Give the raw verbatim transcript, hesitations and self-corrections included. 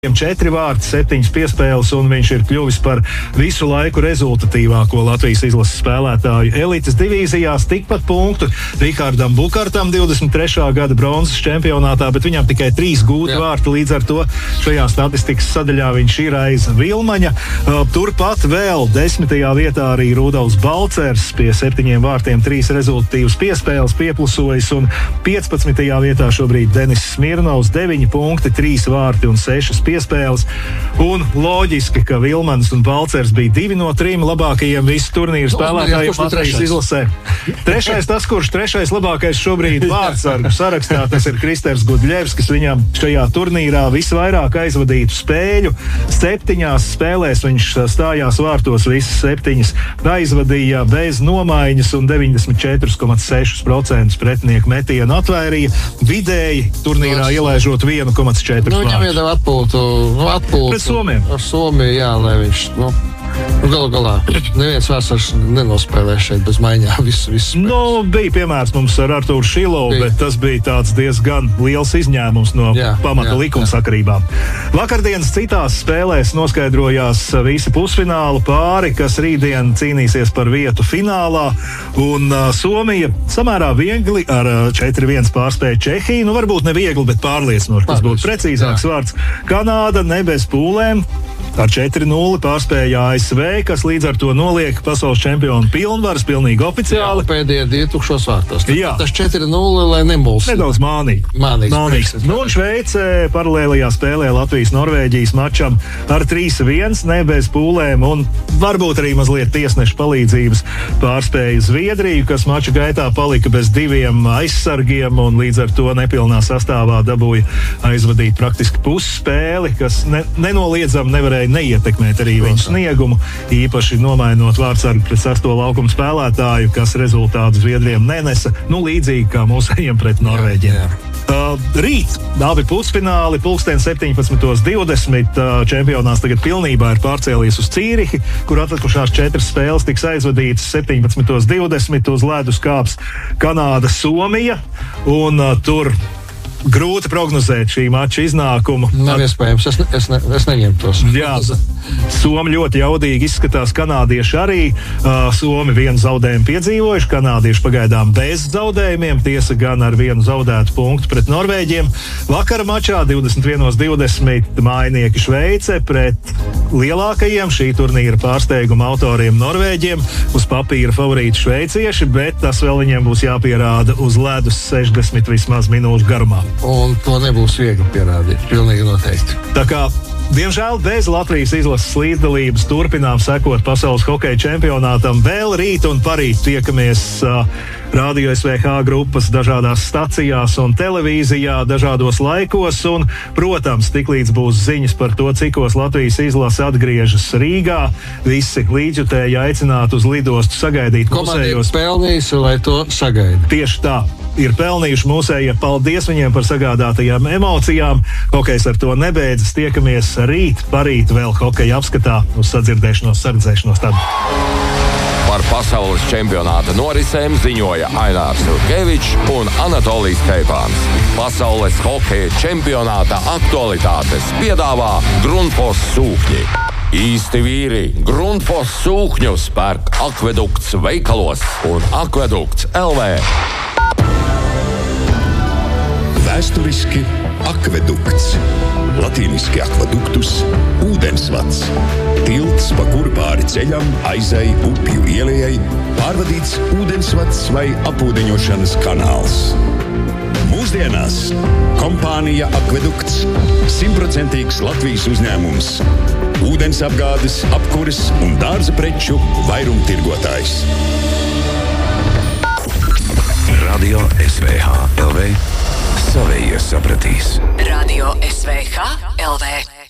četri vārti, septiņas piespēles, un viņš ir kļuvis par visu laiku rezultatīvāko Latvijas izlases spēlētāju elites divīzijās. Tikpat punktu Rihardam Bukartam divdesmit trešā gada bronzas čempionātā, bet viņam tikai trīs gūti vārti, līdz ar to šajā statistikas sadaļā viņš ir aiz Vilmaņa. Turpat vēl desmitajā vietā arī Rudolfs Balcers pie septiņiem vārtiem, trīs rezultatīvas piespēles pieplusojis, un piecpadsmitajā vietā šobrīd Denis Smirnovs, deviņi punkti, trīs vārti un sešas piespēles. Piespēles, un loģiski, ka Vilmans un Balcers bija divi no trim labākajiem visu turnīru spēlētājiem Latvijas izlasē. Trešais tas, kurš trešais labākais šobrīd vārdsargu sarakstā, tas ir Kristers Gudļevskis. Viņam šajā turnīrā visvairāk aizvadītu spēļu. Septiņās spēlēs viņš stājās vārtos visas septiņas, aizvadīja bez nomaiņas un deviņdesmit četri komats seši procenti pretinieku metienu atvairīja, vidēji turnīrā ielaižot viens komats četri Nu, viņam iedeva atpūtu. Nu, atpūtu pret Somiem. Ar Somiju, jā, lai viņš, nu, galu galā, neviens vēsars nenospēlē šeit bez maiņām visu, visu. Nu, bija piemērs mums ar Artūru Šilovu, bet tas bija tāds diezgan liels izņēmums no jā, pamata likumsakarībām. Vakardienas citās spēlēs noskaidrojās visi pusfinālu pāri, kas rītdien cīnīsies par vietu finālā, un uh, Somija samērā viegli ar uh, četri viens pārspēja Čehiju, nu varbūt ne viegli, bet pārliecinoši, tas būtu precīzāks jā. vārds. Kanāda ne bez pūlēm ar četri nulle pārspēja A S V, kas līdz ar to noliek pasaules čempionu pilnvaras pilnīgi oficiāli. Jā, pēdējie divi tukšos vārtos. Jā. Tas četri nulle, lai nebūs. Nedaudz mānīgi. Mānīgs. Mānīgs. Nu, un Šveice paralēlajā spēlē Latvijas-Norvēģijas mačam ar trīs viens, ne bez pūlēm, un varbūt arī mazliet tiesnešu palīdzības pārspēja Zviedriju, kas mača gaitā palika bez diviem aizsargiem, un līdz ar to nepilnā sastāvā dabūja aizvadīt praktiski pusspēli, kas ne, nenoliedzam nevarēja neietekmēt arī viņu sniegumu, īpaši nomainot vārdsargu pret sesto laukumu spēlētāju, kas rezultātu Zviedriem nenesa, nu līdzīgi kā mūsējiem pret Norvēģiem. Jā, jā. Uh, rīt abi pusfināli, pulksten septiņpadsmit divdesmit, uh, čempionāts tagad pilnībā ir pārcēlies uz Cīrihi, kur atlikušās četras spēles tiks aizvadītas septiņpadsmit divdesmit, uz ledus kāps Kanāda, Somija, un uh, tur grūti prognozēt šī mača iznākumu. Nav iespējams, es, ne, es, ne, es neņemu tos. Jā, Somi ļoti jaudīgi izskatās, kanādieši arī. Uh, Somi vienu zaudējumu piedzīvojuši, kanādieši pagaidām bez zaudējumiem, tiesa gan ar vienu zaudētu punktu pret Norvēģiem. Vakara mačā divdesmit viens divdesmit mājinieki Šveice pret lielākajiem šī turnīra pārsteiguma autoriem Norvēģiem. Uz papīra favorīti šveicieši, bet tas vēl viņiem būs jāpierāda uz ledus sešdesmit vismaz minūšu garumā. Un to nebūs viegli pierādīt, pilnīgi noteikti. Tā kā, diemžēl bez Latvijas izlases līdzdalības turpinām sekot pasaules hokeja čempionātam. Vēl rīt un parīt tiekamies uh, Radio S V H grupas dažādās stacijās un televīzijā dažādos laikos, un, protams, tiklīdz būs ziņas par to, cikos Latvijas izlase atgriežas Rīgā, visi līdzjutēji aicināt uz lidostu sagaidīt mūsējos. Komanda ir pelnījusi, lai to sagaida. Tieši tā. Ir pelnījuši mūsējie. Paldies viņiem par sagādātajām emocijām. Hokejs ar to nebeidzas. Tiekamies rīt, parīt vēl hokeja apskatā. Uz sadzirdēšanos, sardzēšanos tad. Par pasaules čempionāta norisēm ziņoja Ainārs Jurkevičs un Anatolijs Keipāns. Pasaules hokeja čempionāta aktualitātes piedāvā Grundfos sūkņi. Īsti vīri Grundfos sūkņus pērk Akvedukts veikalos un Akvedukts L V. Vēsturiski akvedukts, latīniski akveduktus, ūdensvads, tilts, pa kuru pāri ceļam, aizai, upju ielejai, pārvadīts ūdensvads vai apūdeņošanas kanāls. Mūsdienās kompānija Akvedukts, simtprocentīgs Latvijas uzņēmums, ūdensapgādes, apkures un dārza preču vairumtirgotājs. Radio S V H L V. Savējie sapratīs. Radio S V H L V.